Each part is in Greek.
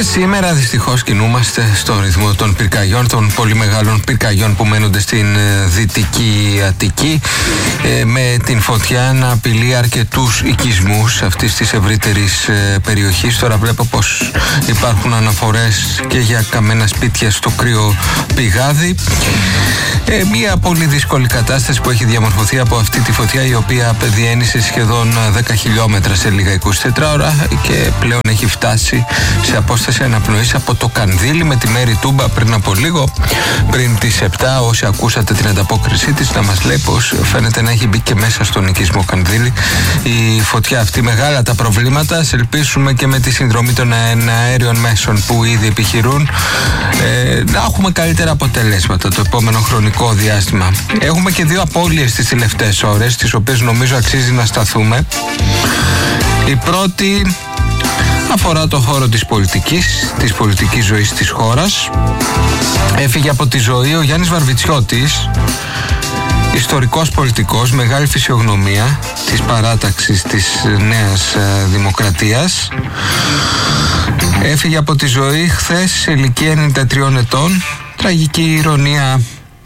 Σήμερα δυστυχώς κινούμαστε στο ρυθμό των πυρκαγιών, των πολύ μεγάλων πυρκαγιών που μένονται στην Δυτική Αττική, με την φωτιά να απειλεί αρκετούς οικισμούς αυτής της ευρύτερης περιοχής. Τώρα βλέπω πως υπάρχουν αναφορές και για καμένα σπίτια στο Κρύο Πηγάδι. Μια πολύ δύσκολη κατάσταση που έχει διαμορφωθεί από αυτή τη φωτιά, η οποία διένυσε σχεδόν 10 χιλιόμετρα σε λίγα 24 ώρα και πλέον έχει φτάσει σε απόσταση αναπνοής από το Κανδύλι με τη Μέρη Τούμπα πριν από λίγο, πριν τις 7. Όσοι ακούσατε την ανταπόκρισή της, να μας λέει πως φαίνεται να έχει μπει και μέσα στον οικισμό Κανδύλι η φωτιά αυτή. Μεγάλα τα προβλήματα. Ας ελπίσουμε και με τη συνδρομή των αέριων μέσων που ήδη επιχειρούν να έχουμε καλύτερα αποτελέσματα το επόμενο χρονικό διάστημα. Έχουμε και δύο απώλειες τις τελευταίες ώρες, τις οποίες νομίζω αξίζει να σταθούμε. Η πρώτη αφορά το χώρο της πολιτικής ζωής της χώρας. Έφυγε από τη ζωή ο Γιάννης Βαρβιτσιώτης, ιστορικός πολιτικός, μεγάλη φυσιογνωμία της παράταξης της Νέας Δημοκρατίας. Έφυγε από τη ζωή χθες σε ηλικία 93 ετών. Τραγική ηρωνία,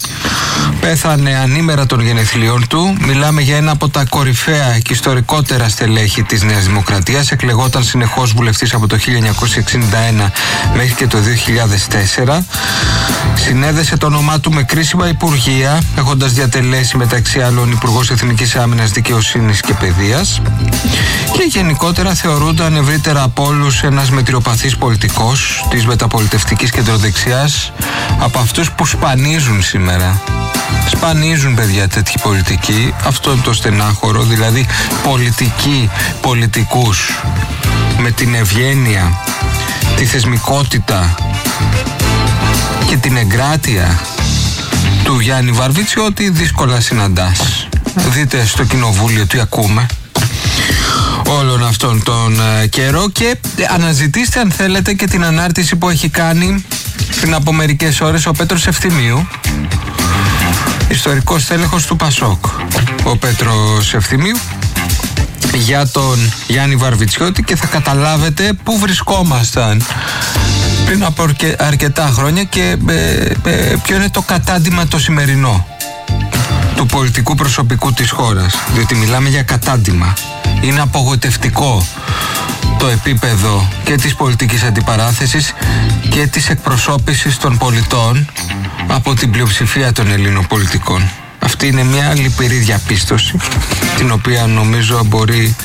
πέθανε ανήμερα των γενεθλίων του. Μιλάμε για ένα από τα κορυφαία και ιστορικότερα στελέχη της Νέας Δημοκρατίας. Εκλεγόταν συνεχώς βουλευτής από το 1961 μέχρι και το 2004. Συνέδεσε το όνομά του με κρίσιμα υπουργεία, έχοντας διατελέσει μεταξύ άλλων Υπουργός Εθνικής Άμυνας, Δικαιοσύνης και Παιδείας. Και γενικότερα θεωρούνταν ευρύτερα από όλους ένας μετριοπαθής πολιτικός της μεταπολιτευτικής κεντροδεξιάς, από αυτούς που σπανίζουν σήμερα. Σπανίζουν, παιδιά, τέτοιοι πολιτικοί. Αυτό είναι το στενάχωρο, δηλαδή πολιτικούς με την ευγένεια, τη θεσμικότητα και την εγκράτεια του Γιάννη Βαρβιτσιώτη δύσκολα συναντάς. Δείτε στο κοινοβούλιο τι ακούμε όλον αυτόν τον καιρό και αναζητήστε αν θέλετε και την ανάρτηση που έχει κάνει πριν από μερικές ώρες ο Πέτρος Ευθυμίου, ιστορικός τέλεχος του Πασόκ. Ο Πέτρος Ευθυμίου για τον Γιάννη Βαρβιτσιώτη, και θα καταλάβετε πού βρισκόμασταν πριν από αρκετά χρόνια και ποιο είναι το κατάντημα το σημερινό του πολιτικού προσωπικού της χώρας, διότι μιλάμε για κατάντημα. Είναι απογοητευτικό το επίπεδο και της πολιτικής αντιπαράθεσης και της εκπροσώπησης των πολιτών από την πλειοψηφία των Ελλήνων πολιτικών. Αυτή είναι μια λυπηρή διαπίστωση, την οποία νομίζω μπορεί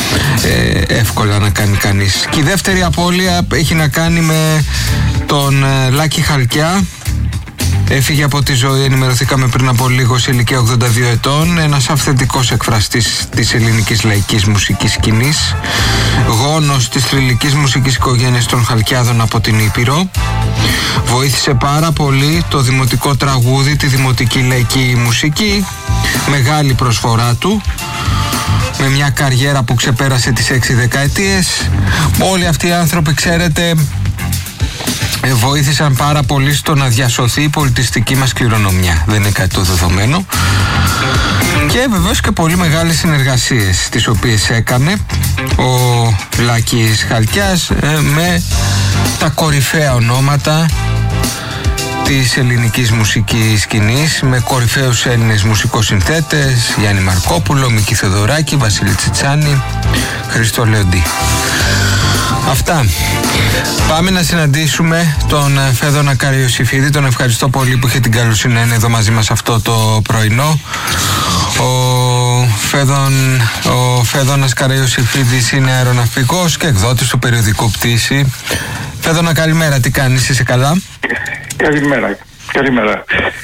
εύκολα να κάνει κανείς. Και η δεύτερη απώλεια έχει να κάνει με τον Λάκη Χαλκιά. Έφυγε από τη ζωή, ενημερωθήκαμε πριν από λίγο, σε ηλικία 82 ετών. Ένας αυθεντικός εκφραστής της ελληνικής λαϊκής μουσικής σκηνής, γόνος της θρυλικής μουσικής οικογένειας των Χαλκιάδων από την Ήπειρο. Βοήθησε πάρα πολύ το δημοτικό τραγούδι, τη δημοτική λαϊκή μουσική. Μεγάλη προσφορά του, με μια καριέρα που ξεπέρασε τις 6 δεκαετίες. Όλοι αυτοί οι άνθρωποι, ξέρετε, βοήθησαν πάρα πολύ στο να διασωθεί η πολιτιστική μας κληρονομιά. Δεν είναι κάτι το δεδομένο. Και βεβαίως και πολύ μεγάλες συνεργασίες τις οποίες έκανε ο Λάκης Χαλκιάς με τα κορυφαία ονόματα της ελληνικής μουσικής σκηνής, με κορυφαίους Έλληνες μουσικοσυνθέτες, Γιάννη Μαρκόπουλο, Μίκη Θεοδωράκη, Βασίλη Τσιτσάνη, Χρήστο Λεοντή. Αυτά. Πάμε να συναντήσουμε τον Φέδωνα Καραϊωσηφίδη. Τον ευχαριστώ πολύ που είχε την καλοσύνη να είναι εδώ μαζί μας αυτό το πρωινό. Ο Φέδωνας Καραϊωσηφίδης είναι αεροναυπηγός και εκδότης του περιοδικού Πτήση. Φέδωνα, καλημέρα. Τι κάνεις, είσαι καλά? Καλημέρα.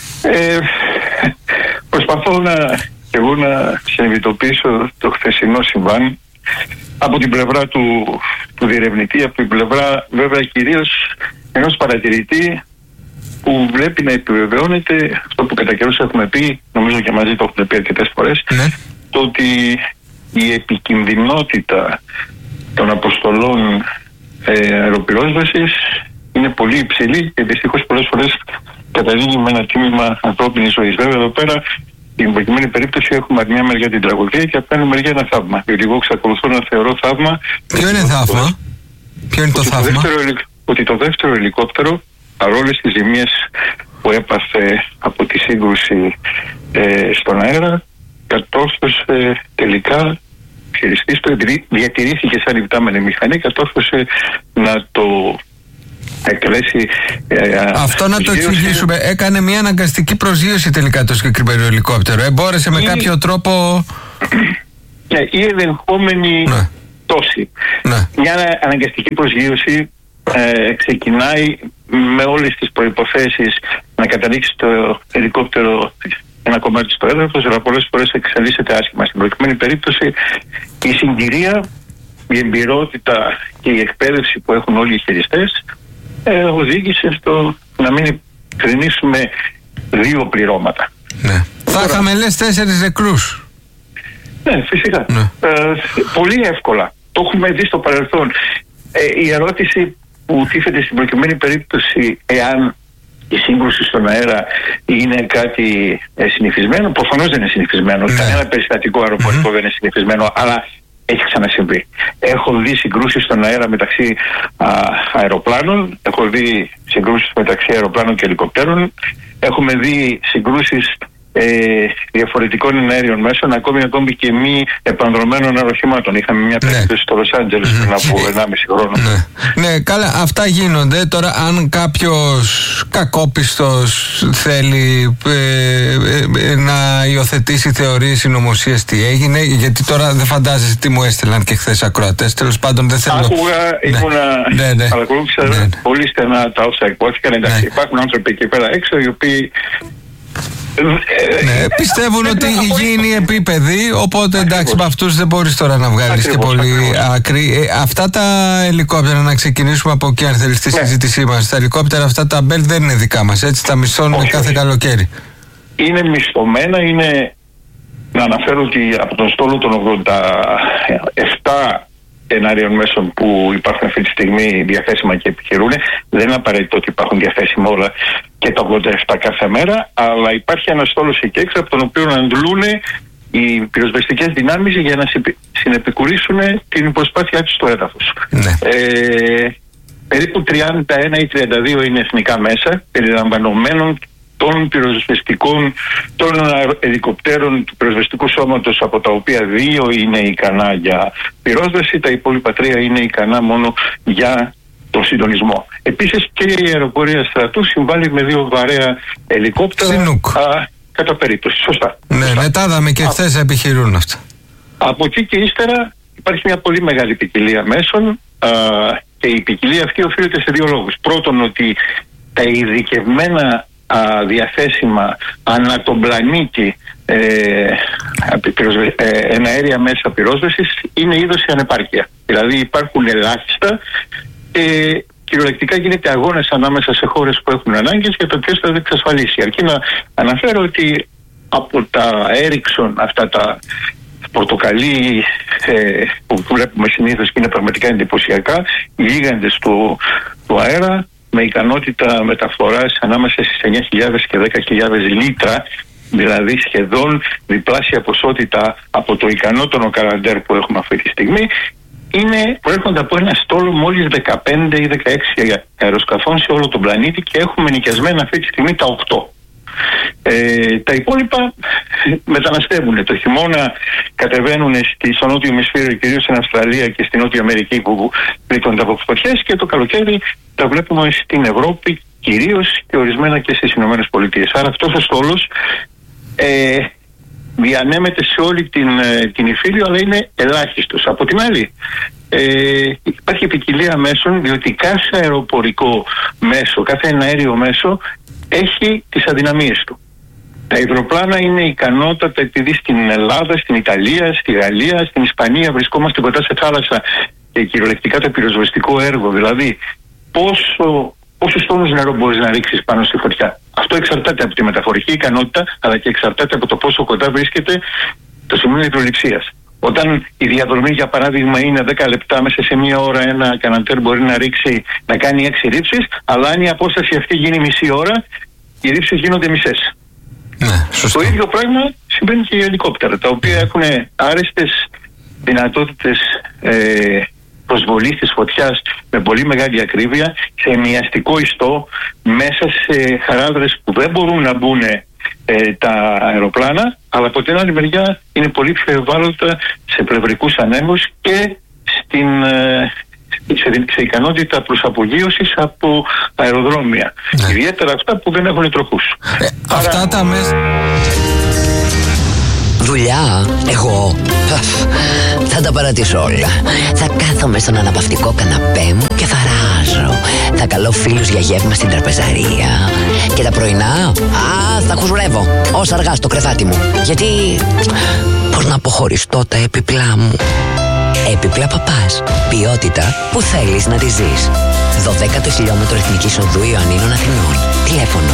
Προσπαθώ εγώ να συνειδητοποιήσω το χθεσινό συμβάν από την πλευρά του διερευνητή, από την πλευρά βέβαια κυρίως ενός παρατηρητή που βλέπει να επιβεβαιώνεται αυτό που κατά καιρούς έχουμε πει, νομίζω και μαζί το έχουμε πει αρκετές φορές, το ότι η επικινδυνότητα των αποστολών αεροπυρόσβεσης είναι πολύ υψηλή και δυστυχώς πολλές φορές καταλήγει με ένα τίμημα ανθρώπινης ζωής. Βέβαια εδώ πέρα στην προκειμένη περίπτωση έχουμε από μια μεριά την τραγωδία και από άλλη μεριά ένα θαύμα. Γιατί εγώ εξακολουθώ να θεωρώ θαύμα. Ποιο είναι θαύμα? Ποιο είναι το θαύμα? ότι το δεύτερο ελικόπτερο, παρόλες τις ζημίες που έπαθε από τη σύγκρουση στον αέρα, κατόρθωσε τελικά, χειριστής το, επειδή διατηρήθηκε σαν υπτάμενη μηχανή, κατόρθωσε να το εκλέσει. Αυτό να το εξηγήσουμε. Έκανε μια αναγκαστική προσγείωση τελικά το συγκεκριμένο ελικόπτερο. Εμπόρεσε με κάποιο τρόπο. Η ενδεχόμενη πτώση. Μια αναγκαστική προσγείωση ξεκινάει με όλες τις προϋποθέσεις να καταλήξει το ελικόπτερο ένα κομμάτι στο έδαφος, αλλά πολλές φορές εξελίσσεται άσχημα. Στην προκειμένη περίπτωση η συγκυρία, η εμπειρότητα και η εκπαίδευση που έχουν όλοι οι χειριστές οδήγησε στο να μην κρινήσουμε 2 πληρώματα. Ναι. Θα είχαμε λες 4 νεκρούς. Ναι, φυσικά. Ναι. Πολύ εύκολα. Το έχουμε δει στο παρελθόν. Η ερώτηση που τίθεται στην προκειμένη περίπτωση, εάν η σύγκρουση στον αέρα είναι κάτι συνηθισμένο, προφανώς δεν είναι συνηθισμένο. Ναι. Κανένα περιστατικό αεροπορικό δεν είναι συνηθισμένο, αλλά έχει ξανασυμβεί. Έχω δει συγκρούσεις στον αέρα μεταξύ αεροπλάνων, έχω δει συγκρούσεις μεταξύ αεροπλάνων και ελικοπτέρων, έχουμε δει συγκρούσεις διαφορετικών εναέριων μέσων, ακόμη και μη επανδρομένων αεροχημάτων. Είχαμε μια περίπτωση στο Λος Άντζελες πριν από 1,5 χρόνο. Ναι, καλά, αυτά γίνονται. Τώρα, αν κάποιος κακόπιστος θέλει να υιοθετήσει θεωρίες συνωμοσίας, τι έγινε, γιατί τώρα δεν φαντάζεσαι τι μου έστειλαν και χθες ακροατές. Τέλος πάντων, δεν θέλω. Άκουγα, παρακολούθησα πολύ στενά τα όσα υπόθηκαν. Εντάξει, υπάρχουν άνθρωποι εκεί πέρα έξω οι οποίοι πιστεύουν ότι η γη είναι επίπεδη, οπότε εντάξει, με αυτούς δεν μπορείς τώρα να βγάλεις και πολύ άκρη. Αυτά τα ελικόπτερα, να ξεκινήσουμε από εκεί αν θέλεις τη συζήτησή μας. Τα ελικόπτερα αυτά τα Bell δεν είναι δικά μας, έτσι, τα μισθώνουμε κάθε καλοκαίρι. Είναι μισθωμένα, να αναφέρω ότι από τον στόλο των 87 εναέριων μέσων που υπάρχουν αυτή τη στιγμή διαθέσιμα και επιχειρούν, δεν είναι απαραίτητο ότι υπάρχουν διαθέσιμα όλα και τα 87 κάθε μέρα, αλλά υπάρχει ένας στόλος εκεί έξω από τον οποίο αντλούν οι πυροσβεστικές δυνάμεις για να συνεπικουρήσουν την προσπάθειά τους στο έδαφος. Περίπου 31 ή 32 είναι εθνικά μέσα, περιλαμβανομένων των πυροσβεστικών, των ελικοπτέρων του πυροσβεστικού σώματος, από τα οποία 2 είναι ικανά για πυρόσβεση, τα υπόλοιπα 3 είναι ικανά μόνο για τον συντονισμό. Επίσης και η αεροπορία στρατού συμβάλλει με 2 βαρέα ελικόπτερα κατά περίπτωση. Σωστά. Ναι, μετά είδαμε και χθες επιχειρούν αυτά. Από εκεί και ύστερα υπάρχει μια πολύ μεγάλη ποικιλία μέσων και η ποικιλία αυτή οφείλεται σε 2 λόγους. Πρώτον, ότι τα ειδικευμένα διαθέσιμα ανά τον πλανήτη εναέρια μέσα πυρόσβεσης είναι είδος σε ανεπάρκεια. Δηλαδή υπάρχουν ελάχιστα και κυριολεκτικά γίνεται αγώνες ανάμεσα σε χώρες που έχουν ανάγκες για το ποιος θα εξασφαλίσει. Αρκεί να αναφέρω ότι από τα Ericsson, αυτά τα πορτοκαλί που βλέπουμε συνήθως και είναι πραγματικά εντυπωσιακά, γίγαντες του αέρα, με ικανότητα μεταφοράς ανάμεσα στις 9.000 και 10.000 λίτρα, δηλαδή σχεδόν διπλάσια ποσότητα από το ικανό των Οκαραντέρ που έχουμε αυτή τη στιγμή, προέρχονται από ένα στόλο μόλις 15 ή 16 αεροσκαφών σε όλο τον πλανήτη και έχουμε νοικιασμένα αυτή τη στιγμή τα 8. Τα υπόλοιπα μεταναστεύουν. Το χειμώνα κατεβαίνουν στο νότιο ημισφαίριο, κυρίως στην Αυστραλία και στην Νότια Αμερική που πλήττονται από φωτιές, και το καλοκαίρι τα βλέπουμε στην Ευρώπη κυρίως και ορισμένα και στις Ηνωμένες Πολιτείες. Άρα αυτός ο στόλος διανέμεται σε όλη την Ιφίλιο, αλλά είναι ελάχιστος. Από την άλλη υπάρχει ποικιλία μέσων, διότι κάθε αεροπορικό μέσο, κάθε εναέριο μέσο έχει τις αδυναμίες του. Τα υδροπλάνα είναι ικανότατα, επειδή στην Ελλάδα, στην Ιταλία, στη Γαλλία, στην Ισπανία βρισκόμαστε κοντά σε θάλασσα και κυριολεκτικά το πυροσβεστικό έργο, δηλαδή πόσους τόνους νερό μπορείς να ρίξεις πάνω στη φωτιά. Αυτό εξαρτάται από τη μεταφορική ικανότητα, αλλά και εξαρτάται από το πόσο κοντά βρίσκεται το σημείο υδρολειψίας. Όταν η διαδρομή, για παράδειγμα, είναι 10 λεπτά, μέσα σε μία ώρα ένα καναντέρ μπορεί να κάνει 6 ρήψεις, αλλά αν η απόσταση αυτή γίνει μισή ώρα, οι ρήψεις γίνονται μισές. Ναι, σωστό. Το ίδιο πράγμα συμβαίνει και για ελικόπτερα, τα οποία έχουν άρεστες δυνατότητες προσβολής της φωτιάς με πολύ μεγάλη ακρίβεια, σε ενοιαστικό ιστό, μέσα σε χαράδρες που δεν μπορούν να μπουν τα αεροπλάνα, αλλά από την άλλη μεριά είναι πολύ πιο ευάλωτα σε πλευρικούς ανέμους και σε ικανότητα προσαπογείωσης από αεροδρόμια. Ναι. Ιδιαίτερα αυτά που δεν έχουν τροχούς. Αυτά τα μέσα... Δουλειά, εγώ θα τα παρατήσω όλα. Θα κάθομαι στον αναπαυτικό καναπέ μου και θα ράζω. Θα καλώ φίλους για γεύμα στην τραπεζαρία. Και τα πρωινά, θα χουσουρεύω όσα αργά στο κρεβάτι μου. Γιατί, πώς να αποχωριστώ τα έπιπλά μου. Έπιπλα Παπάς. Ποιότητα που θέλεις να τη ζεις. 12ο χιλιόμετρο Εθνικής Οδού Ιωαννίνων Αθηνών. Τηλέφωνο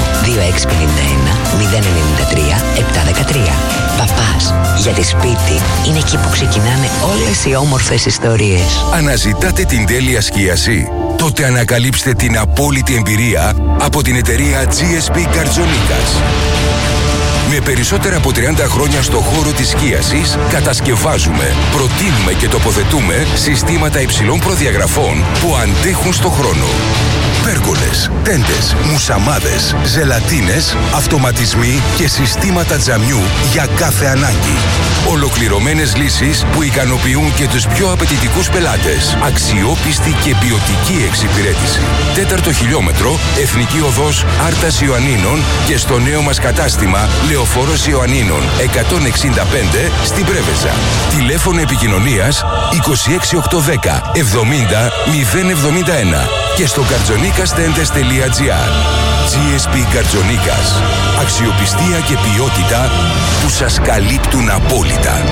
2651 093 713. Παπάς. Γιατί σπίτι είναι εκεί που ξεκινάνε όλες οι όμορφες ιστορίες. Αναζητάτε την τέλεια σκίαση? Τότε ανακαλύψτε την απόλυτη εμπειρία από την εταιρεία GSP Καρτζονίκας. Με περισσότερα από 30 χρόνια στο χώρο της σκίασης, κατασκευάζουμε, προτείνουμε και τοποθετούμε συστήματα υψηλών προδιαγραφών που αντέχουν στο χρόνο. Πέργολες, τέντες, μουσαμάδες, ζελατίνες, αυτοματισμοί και συστήματα τζαμιού για κάθε ανάγκη. Ολοκληρωμένες λύσεις που ικανοποιούν και τους πιο απαιτητικούς πελάτες. Αξιόπιστη και ποιοτική εξυπηρέτηση. 4ο χιλιόμετρο, Εθνική Οδός Άρτας Ιωαννίνων και στο νέο μας κατάστημα Λεωφόρος Ιωαννίνων 165 στην Πρέβεζα. Τηλέφωνο επικοινωνίας 26810 70 071 και στο kartzonikastentes.gr. GSP Καρτζονίκας. Αξιοπιστία και ποιότητα που σας καλύπτουν απόλυτα.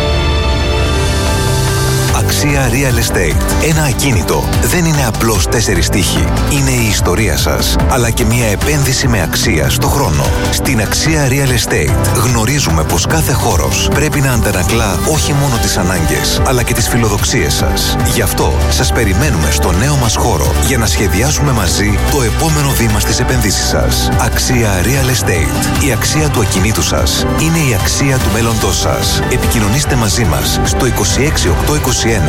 Αξία Real Estate. Ένα ακίνητο δεν είναι απλώς 4 τοίχοι. Είναι η ιστορία σας, αλλά και μια επένδυση με αξία στο χρόνο. Στην Αξία Real Estate γνωρίζουμε πως κάθε χώρος πρέπει να αντανακλά όχι μόνο τις ανάγκες, αλλά και τις φιλοδοξίες σας. Γι' αυτό σας περιμένουμε στο νέο μας χώρο για να σχεδιάσουμε μαζί το επόμενο βήμα στις επενδύσεις σας. Αξία Real Estate. Η αξία του ακινήτου σας είναι η αξία του μέλλοντός σας. Επικοινωνήστε μαζί μας στο 26821 81 069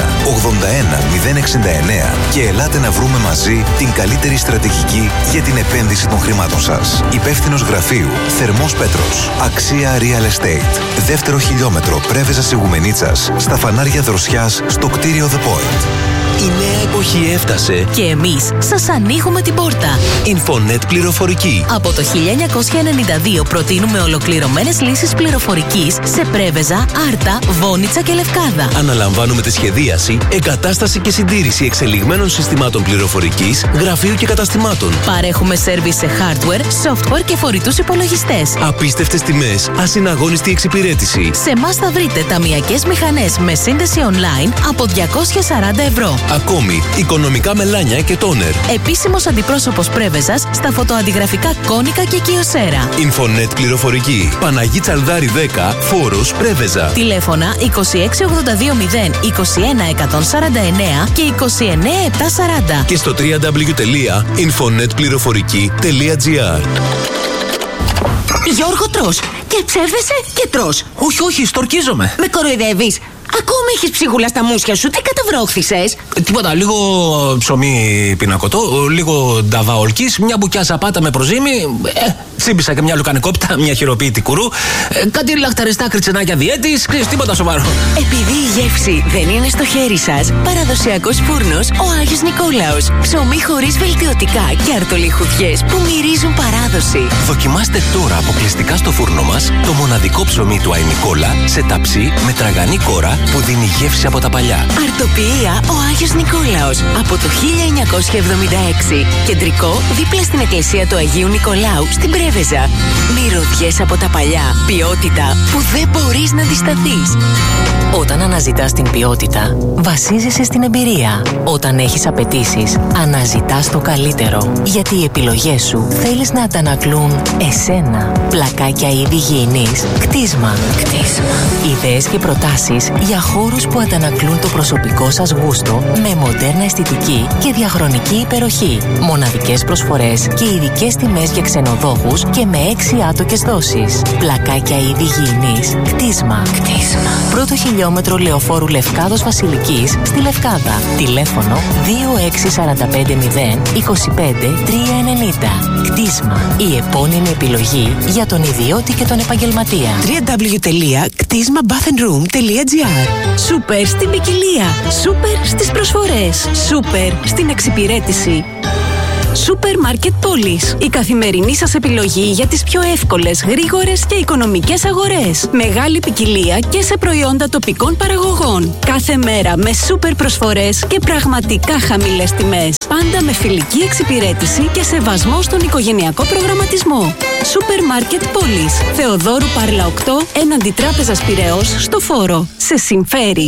και ελάτε να βρούμε μαζί την καλύτερη στρατηγική για την επένδυση των χρημάτων σας. Υπεύθυνος γραφείου Θερμός Πέτρος. Αξία Real Estate. 2ο χιλιόμετρο Πρέβεζας Ιγουμενίτσας, στα φανάρια Δροσιάς, στο κτίριο The Point. Η νέα εποχή έφτασε και εμείς σας ανοίγουμε την πόρτα. Infonet Πληροφορική. Από το 1992 προτείνουμε ολοκληρωμένες λύσεις πληροφορικής σε Πρέβεζα, Άρτα, Βόνιτσα και Λευκάδα. Αναλαμβάνουμε τη σχεδίαση, εγκατάσταση και συντήρηση εξελιγμένων συστημάτων πληροφορικής, γραφείου και καταστημάτων. Παρέχουμε σέρβις σε hardware, software και φορητούς υπολογιστές. Απίστευτες τιμές, ασυναγώνιστη εξυπηρέτηση. Σε εμάς θα βρείτε ταμειακές μηχανές με σύνδεση online από 240 ευρώ. Ακόμη, οικονομικά μελάνια και τόνερ. Επίσημος αντιπρόσωπος Πρέβεζας στα φωτοαντιγραφικά Κόνικα και Κιοσέρα. Infonet Πληροφορική. Παναγί Τσαλδάρη 10, Φόρος Πρέβεζα. Τηλέφωνα 26820 21149 και 29740. Και στο www.infonnetpleηροφορική.gr. Γιώργο, τρως και ψεύδεσαι και τρως. Όχι, στορκίζομαι. Με κοροϊδεύεις? Ακόμη έχεις ψίχουλα στα μουσια σου, τι καταβρόχθησες? Τίποτα, λίγο ψωμί πινακωτό, λίγο νταβαολκής, μια μπουκιά σαπάτα με προζύμι, τσίμπησα και μια λουκανικόπιτα, μια χειροποίητη κουρού, κάτι λαχταριστά κριτσενάκια διέτης, τίποτα σοβαρό. Επειδή η γεύση δεν είναι στο χέρι σας, παραδοσιακός φούρνος ο Άγιος Νικόλαος. Ψωμί χωρίς βελτιωτικά και αρτολιχουδιές που μυρίζουν παράδοση. Δοκιμάστε τώρα αποκλειστικά στο φούρνο μας το μοναδικό ψωμί του Άι Νικόλα σε ταψί με τραγανή κόρα που δίνει γεύση από τα παλιά. Αρτοποιία ο Άγιος Νικόλαος από το 1976. Κεντρικό δίπλα στην εκκλησία του Αγίου Νικολάου στην Πρέβεζα. Μυρωδιές από τα παλιά. Ποιότητα που δεν μπορείς να αντισταθείς. Όταν αναζητάς την ποιότητα, βασίζεσαι στην εμπειρία. Όταν έχεις απαιτήσεις, αναζητάς το καλύτερο. Γιατί οι επιλογές σου θέλεις να αντανακλούν εσένα. Πλακάκια είδη γηινής, κτίσμα. Ιδέες και προτάσεις για Για χώρους που αντανακλούν το προσωπικό σας γούστο με μοντέρνα αισθητική και διαχρονική υπεροχή. Μοναδικές προσφορές και ειδικές τιμές για ξενοδόχους και με 6 άτοκες δόσεις. Πλακάκια είδη υγιεινής. Κτίσμα. Πρώτο χιλιόμετρο Λεωφόρου Λευκάδος Βασιλικής στη Λευκάδα. Τηλέφωνο 26450 25 390. Κτίσμα. Η επώνυμη επιλογή για τον ιδιώτη και τον επαγγελματία. www.κτίσμα-bathandroom.gr. Σούπερ στην ποικιλία. Σούπερ στις προσφορές. Σούπερ στην εξυπηρέτηση. Σούπερ Μάρκετ Πόλης. Η καθημερινή σας επιλογή για τις πιο εύκολες, γρήγορες και οικονομικές αγορές. Μεγάλη ποικιλία και σε προϊόντα τοπικών παραγωγών. Κάθε μέρα με σούπερ προσφορές και πραγματικά χαμηλές τιμές. Πάντα με φιλική εξυπηρέτηση και σεβασμό στον οικογενειακό προγραμματισμό. Σούπερ Μάρκετ Πόλης. Θεοδόρου Πάρλα 8, έναντι Τράπεζας Πειραιώς, στο Φόρο. Σε συμφέρει.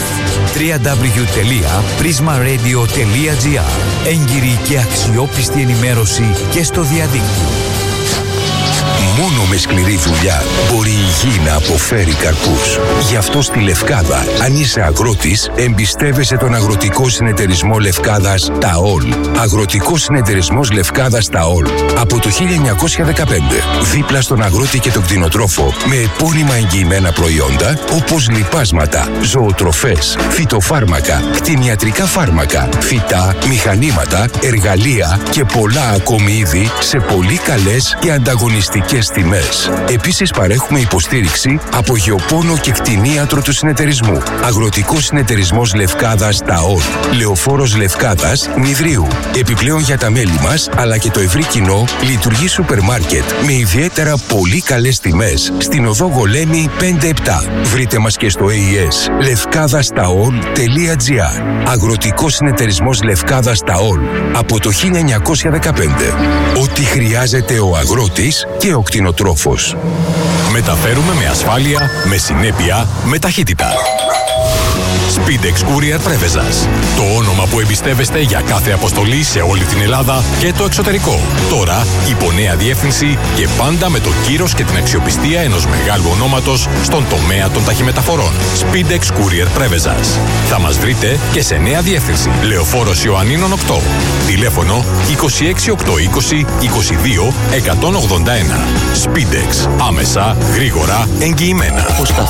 www.prismaradio.gr. Έγκυρη και αξιόπιστη ενημέρωση και στο διαδίκτυο. Μόνο με σκληρή δουλειά μπορεί η γη να αποφέρει καρπούς. Γι' αυτό στη Λευκάδα, αν είσαι αγρότης, εμπιστεύεσαι τον Αγροτικό Συνεταιρισμό Λευκάδας ΤΑΟΛ. Αγροτικός Συνεταιρισμός Λευκάδας ΤΑΟΛ. Από το 1915, δίπλα στον αγρότη και τον κτηνοτρόφο, με επώνυμα εγγυημένα προϊόντα, όπως λιπάσματα, ζωοτροφές, φυτοφάρμακα, κτηνιατρικά φάρμακα, φυτά, μηχανήματα, εργαλεία και πολλά ακόμη είδη σε πολύ καλές και ανταγωνιστικές τιμές. Επίσης παρέχουμε υποστήριξη από γεωπόνο και κτηνίατρο του συνεταιρισμού. Αγροτικός Συνεταιρισμός Λευκάδας ΤΑΟΛ. Λεωφόρος Λευκάδας Νηδρίου. Επιπλέον για τα μέλη μας, αλλά και το ευρύ κοινό, λειτουργεί σούπερ μάρκετ με ιδιαίτερα πολύ καλές τιμές στην οδό Γολέμη 5-7. Βρείτε μας και στο AES levkadastaol.gr. Αγροτικός Συνεταιρισμός Λευκάδας ΤΑΟΛ. Από το 1915. Ό,τι χρειάζεται ο αγρότης και ο κτηνοτρόφος. Μεταφέρουμε με ασφάλεια, με συνέπεια, με ταχύτητα. Speedex Courier Πρέβεζας. Το όνομα που εμπιστεύεστε για κάθε αποστολή σε όλη την Ελλάδα και το εξωτερικό. Τώρα υπό νέα διεύθυνση και πάντα με το κύρος και την αξιοπιστία ενός μεγάλου ονόματος στον τομέα των ταχυμεταφορών. Speedex Courier Πρέβεζας. Θα μας βρείτε και σε νέα διεύθυνση. Λεωφόρος Ιωαννίνων 8. Τηλέφωνο 26820 22 181. Speedex. Άμεσα, γρήγορα, εγγυημένα.